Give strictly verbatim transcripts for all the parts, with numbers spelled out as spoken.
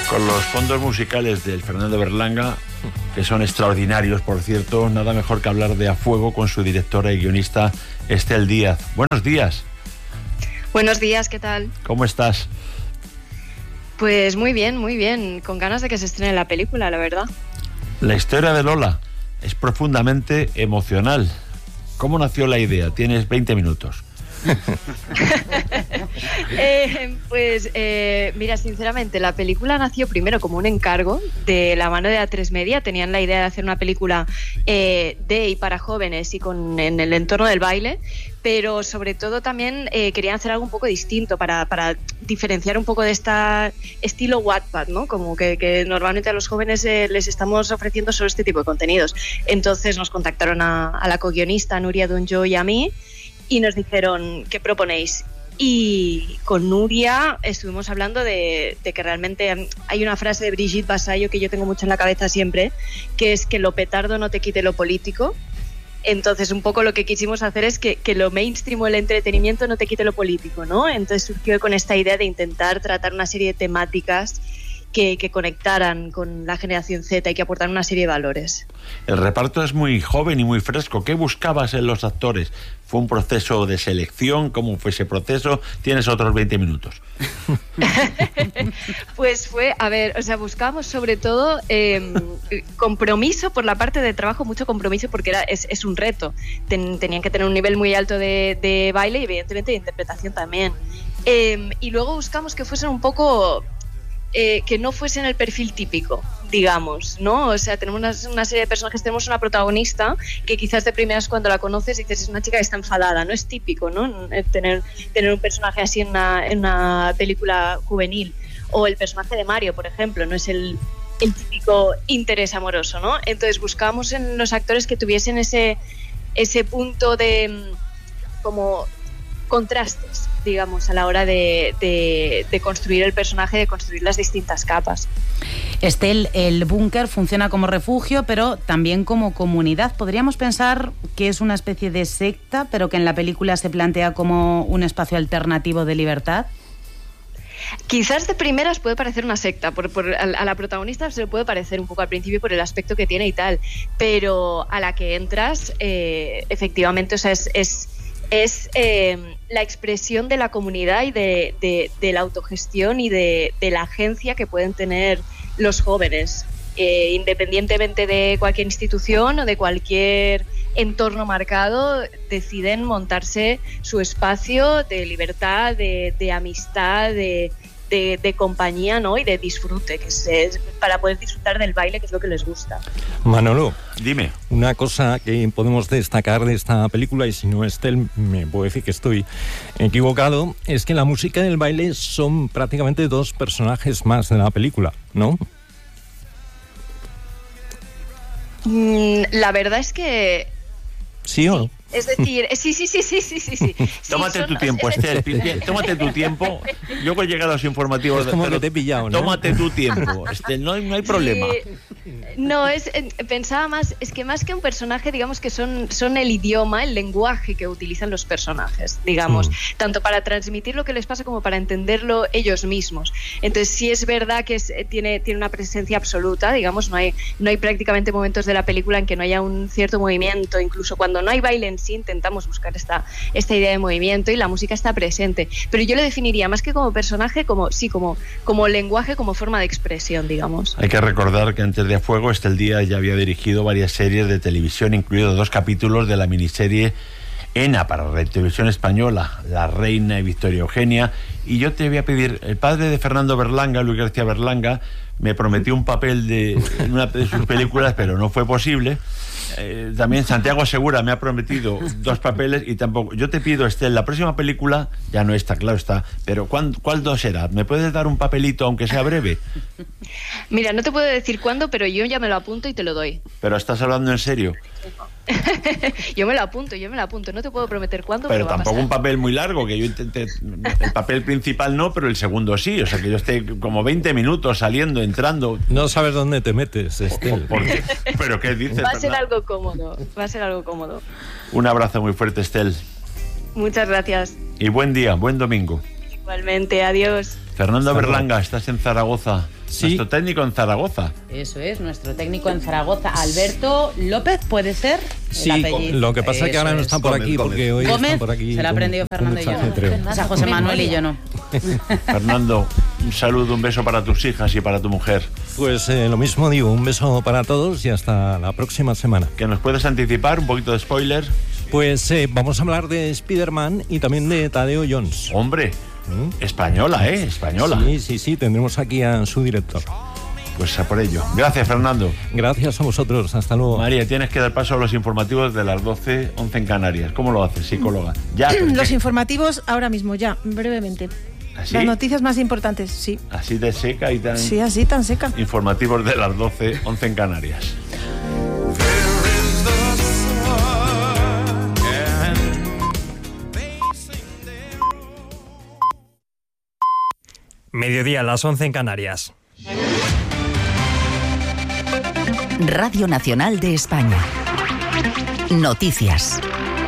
Con los fondos musicales del Fernando Berlanga, que son extraordinarios, por cierto, nada mejor que hablar de A Fuego con su directora y guionista Estel Díaz. Buenos días. Buenos días, ¿qué tal? ¿Cómo estás? Pues muy bien, muy bien, con ganas de que se estrene la película, la verdad. La historia de Lola es profundamente emocional. ¿Cómo nació la idea? Tienes veinte minutos. eh, pues eh, mira, sinceramente la película nació primero como un encargo de la mano de A tres Media. Tenían la idea de hacer una película eh, de y para jóvenes y con en el entorno del baile, pero sobre todo también eh, querían hacer algo un poco distinto para, para diferenciar un poco de este estilo Wattpad, ¿no? Como que, que normalmente a los jóvenes eh, les estamos ofreciendo solo este tipo de contenidos. Entonces nos contactaron a, a la co-guionista Nuria Dunjo y a mí y nos dijeron, ¿qué proponéis? Y con Nuria estuvimos hablando de, de que realmente hay una frase de Brigitte Vasallo que yo tengo mucho en la cabeza siempre, que es que lo petardo no te quite lo político. Entonces un poco lo que quisimos hacer es que, que lo mainstream o el entretenimiento no te quite lo político, ¿no? Entonces surgió con esta idea de intentar tratar una serie de temáticas Que, que conectaran con la generación Z y que aportaran una serie de valores. El reparto es muy joven y muy fresco. ¿Qué buscabas en los actores? ¿Fue un proceso de selección? ¿Cómo fue ese proceso? Tienes otros veinte minutos. Pues fue, a ver, o sea, buscábamos sobre todo eh, compromiso por la parte de trabajo, mucho compromiso porque era, es, es un reto. Ten, tenían que tener un nivel muy alto de, de baile y evidentemente de interpretación también. Eh, y luego buscamos que fuesen un poco... Eh, que no fuesen el perfil típico, digamos, ¿no? O sea, tenemos una, una serie de personajes, tenemos una protagonista que quizás de primeras cuando la conoces dices, es una chica que está enfadada, no es típico, ¿no? Tener, tener un personaje así en una, en una película juvenil. O el personaje de Mario, por ejemplo, no es el, el típico interés amoroso, ¿no? Entonces buscábamos en los actores que tuviesen ese, ese punto de como contrastes, digamos, a la hora de, de, de construir el personaje, de construir las distintas capas. Estel, el búnker funciona como refugio, pero también como comunidad. ¿Podríamos pensar que es una especie de secta, pero que en la película se plantea como un espacio alternativo de libertad? Quizás de primeras puede parecer una secta, por, por, a, a la protagonista se le puede parecer un poco al principio por el aspecto que tiene y tal, pero a la que entras, eh, efectivamente, o sea, es... es es eh, la expresión de la comunidad y de, de, de la autogestión y de, de la agencia que pueden tener los jóvenes, eh, independientemente de cualquier institución o de cualquier entorno marcado, deciden montarse su espacio de libertad, de, de amistad, de, de, de compañía, ¿no? Y de disfrute, que es, es para poder disfrutar del baile, que es lo que les gusta. Manolo, dime. Una cosa que podemos destacar de esta película, y si no Estel me puedo decir que estoy equivocado, es que la música y el baile son prácticamente dos personajes más de la película, ¿no? Mm, la verdad es que... ¿Sí o no? Sí. Es decir, sí, sí, sí, sí, sí, sí. sí. Tómate sí, tu son, tiempo, es, Estel, tómate tu tiempo. Yo he llegado a los informativos. Es como pero que te he pillado, ¿no? Tómate tu tiempo, Estel, no hay, no hay problema. Sí, no, es, pensaba más, es que más que un personaje, digamos que son, son el idioma, el lenguaje que utilizan los personajes, digamos, mm. tanto para transmitir lo que les pasa como para entenderlo ellos mismos. Entonces sí es verdad que es, tiene, tiene una presencia absoluta, digamos, no hay, no hay prácticamente momentos de la película en que no haya un cierto movimiento, incluso cuando no hay baile en sí intentamos buscar esta, esta idea de movimiento y la música está presente, pero yo lo definiría más que como personaje, como sí, como, como lenguaje, como forma de expresión, digamos. Hay que recordar que antes de A Fuego, Estel Díaz ya había dirigido varias series de televisión, incluidos dos capítulos de la miniserie ENA para la televisión española, La Reina y Victoria Eugenia, y yo te voy a pedir, el padre de Fernando Berlanga, Luis García Berlanga, me prometió un papel de, en una de sus películas, pero no fue posible. Eh, también Santiago Segura me ha prometido dos papeles y tampoco. Yo te pido, Estel, la próxima película, ya no está, claro está, pero ¿cuál, cuándo será? ¿Me puedes dar un papelito, aunque sea breve? Mira, no te puedo decir cuándo, pero yo ya me lo apunto y te lo doy. ¿Pero estás hablando en serio? Yo me lo apunto, yo me lo apunto. No te puedo prometer cuándo, pero, pero tampoco va a un papel muy largo, que yo intenté. El papel principal no, pero el segundo sí. O sea, que yo esté como veinte minutos saliendo, entrando. No sabes dónde te metes, Estel. ¿Por qué? ¿Pero qué dices? Va a ser algo cómodo. Va a ser algo cómodo. Un abrazo muy fuerte, Estel. Muchas gracias. Y buen día, buen domingo. Igualmente, adiós. Fernando Berlanga, estás en Zaragoza. Sí. Nuestro técnico en Zaragoza. Eso es, nuestro técnico en Zaragoza, Alberto López, ¿puede ser? Sí, lo que pasa es que ahora no están por aquí, Gómez, porque hoy Gómez, están por aquí. se la ha aprendido Fernando y yo. O sea, José Manuel y yo no. Fernando, un saludo, un beso para tus hijas y para tu mujer. Pues eh, lo mismo digo, un beso para todos y hasta la próxima semana. ¿Que nos puedes anticipar un poquito de spoiler? Pues eh, vamos a hablar de Spider-Man y también de Tadeo Jones. Hombre, ¿Mm? española, ¿eh? Española. Sí, sí, sí, tendremos aquí a su director. Pues a por ello. Gracias, Fernando. Gracias a vosotros, hasta luego. María, tienes que dar paso a los informativos de las doce, once en Canarias. ¿Cómo lo haces, psicóloga? Ya. Los informativos ahora mismo, ya, brevemente. ¿Así? Las noticias más importantes, sí. Así de seca y tan... Sí, así, tan seca. Informativos de las doce, once en Canarias. Mediodía, a las once en Canarias. Radio Nacional de España. Noticias.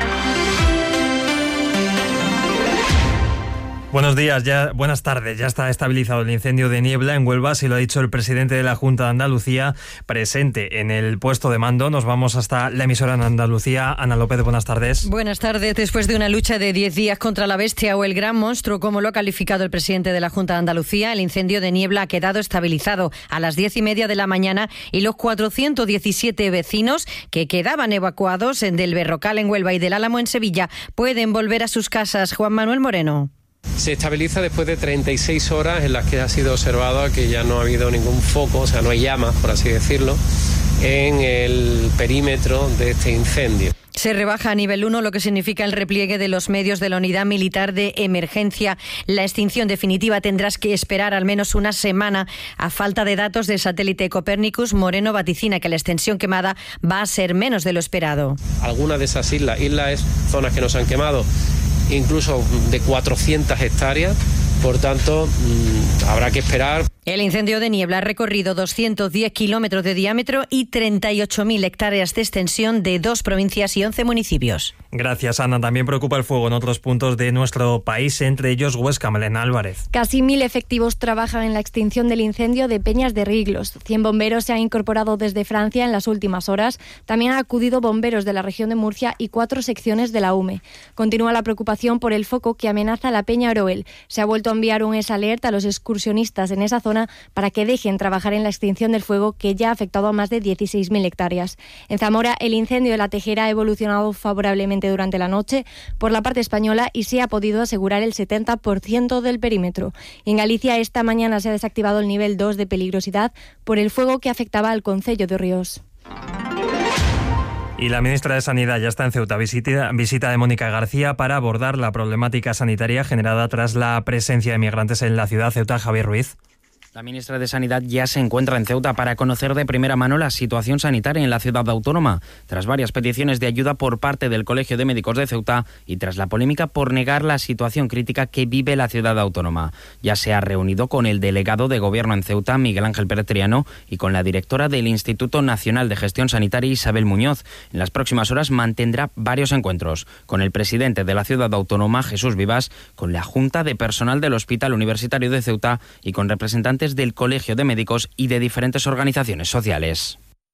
Buenos días, ya, buenas tardes. Ya está estabilizado el incendio de Niebla en Huelva, así lo ha dicho el presidente de la Junta de Andalucía, presente en el puesto de mando. Nos vamos hasta la emisora en Andalucía. Ana López, buenas tardes. Buenas tardes. Después de una lucha de diez días contra la bestia o el gran monstruo, como lo ha calificado el presidente de la Junta de Andalucía, el incendio de Niebla ha quedado estabilizado a las diez y media de la mañana y los cuatrocientos diecisiete vecinos que quedaban evacuados del Berrocal en Huelva y del Álamo en Sevilla pueden volver a sus casas. Juan Manuel Moreno. Se estabiliza después de treinta y seis horas en las que ha sido observado que ya no ha habido ningún foco, o sea, no hay llamas, por así decirlo, en el perímetro de este incendio. Se rebaja a nivel uno, lo que significa el repliegue de los medios de la unidad militar de emergencia. La extinción definitiva tendrás que esperar al menos una semana. A falta de datos del satélite Copernicus, Moreno vaticina que la extensión quemada va a ser menos de lo esperado. Algunas de esas islas, islas es zonas que nos han quemado, incluso de cuatrocientas hectáreas, por tanto, mmm, habrá que esperar. El incendio de Niebla ha recorrido doscientos diez kilómetros de diámetro y treinta y ocho mil hectáreas de extensión de dos provincias y once municipios. Gracias, Ana. También preocupa el fuego en otros puntos de nuestro país, entre ellos Huesca. Malena Álvarez. Casi mil efectivos trabajan en la extinción del incendio de Peñas de Riglos. Cien bomberos se han incorporado desde Francia en las últimas horas. También han acudido bomberos de la región de Murcia y cuatro secciones de la U M E. Continúa la preocupación por el foco que amenaza la Peña Oroel. Se ha vuelto a enviar un S Alert a los excursionistas en esa zona para que dejen trabajar en la extinción del fuego, que ya ha afectado a más de dieciséis mil hectáreas. En Zamora, el incendio de la Tejera ha evolucionado favorablemente durante la noche por la parte española y se ha podido asegurar el setenta por ciento del perímetro. En Galicia, esta mañana se ha desactivado el nivel dos de peligrosidad por el fuego que afectaba al concello de Ríos. Y la ministra de Sanidad ya está en Ceuta, visita, visita de Mónica García para abordar la problemática sanitaria generada tras la presencia de migrantes en la ciudad. Ceuta, Javier Ruiz. La ministra de Sanidad ya se encuentra en Ceuta para conocer de primera mano la situación sanitaria en la ciudad autónoma, tras varias peticiones de ayuda por parte del Colegio de Médicos de Ceuta y tras la polémica por negar la situación crítica que vive la ciudad autónoma. Ya se ha reunido con el delegado de Gobierno en Ceuta, Miguel Ángel Pérez Triano, y con la directora del Instituto Nacional de Gestión Sanitaria, Isabel Muñoz. En las próximas horas mantendrá varios encuentros con el presidente de la ciudad autónoma, Jesús Vivas, con la Junta de Personal del Hospital Universitario de Ceuta y con representantes del Colegio de Médicos y de diferentes organizaciones sociales.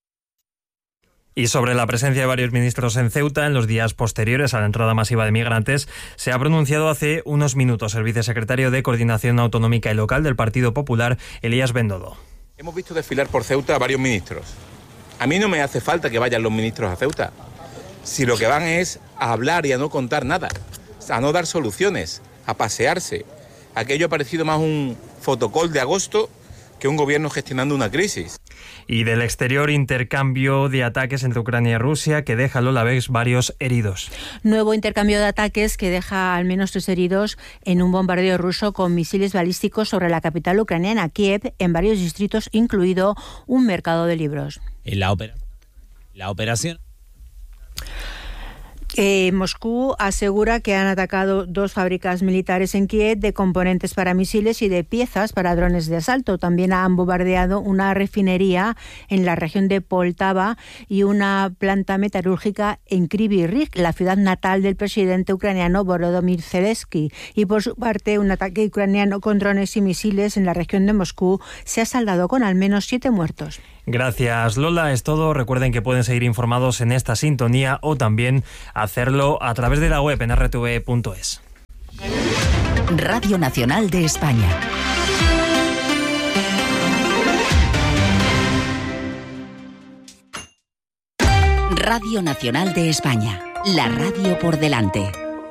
Y sobre la presencia de varios ministros en Ceuta en los días posteriores a la entrada masiva de migrantes, se ha pronunciado hace unos minutos el vicesecretario de Coordinación Autonómica y Local del Partido Popular, Elías Bendodo. Hemos visto desfilar por Ceuta a varios ministros. A mí no me hace falta que vayan los ministros a Ceuta, si lo que van es a hablar y a no contar nada, a no dar soluciones, a pasearse. Aquello ha parecido más un fotocall de agosto que un gobierno gestionando una crisis. Y del exterior, intercambio de ataques entre Ucrania y Rusia que deja, Lola Vex, varios heridos. Nuevo intercambio de ataques que deja al menos tres heridos en un bombardeo ruso con misiles balísticos sobre la capital ucraniana, Kiev, en varios distritos, incluido un mercado de libros. En la, opera- la operación... Eh, Moscú asegura que han atacado dos fábricas militares en Kiev de componentes para misiles y de piezas para drones de asalto. También han bombardeado una refinería en la región de Poltava y una planta metalúrgica en Kryvyi Rih, la ciudad natal del presidente ucraniano Volodymyr Zelensky. Y por su parte, un ataque ucraniano con drones y misiles en la región de Moscú se ha saldado con al menos siete muertos. Gracias, Lola. Es todo. Recuerden que pueden seguir informados en esta sintonía o también hacerlo a través de la web en r t v punto es. Radio Nacional de España. Radio Nacional de España. La radio por delante.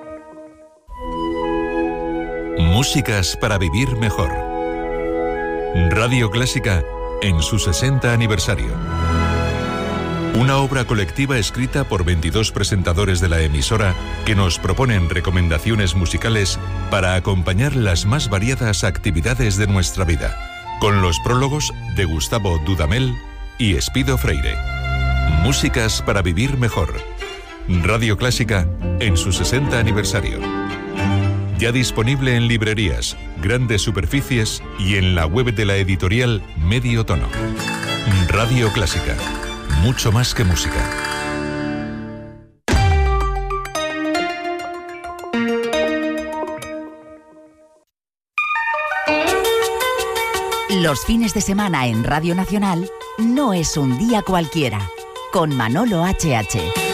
Músicas para vivir mejor. Radio Clásica en su sesenta aniversario. Una obra colectiva escrita por veintidós presentadores de la emisora que nos proponen recomendaciones musicales para acompañar las más variadas actividades de nuestra vida, con los prólogos de Gustavo Dudamel y Espido Freire. Músicas para vivir mejor. Radio Clásica en su sesenta aniversario. Ya disponible en librerías, grandes superficies y en la web de la editorial Medio Tono. Radio Clásica. Mucho más que música. Los fines de semana en Radio Nacional no es un día cualquiera. Con Manolo H H.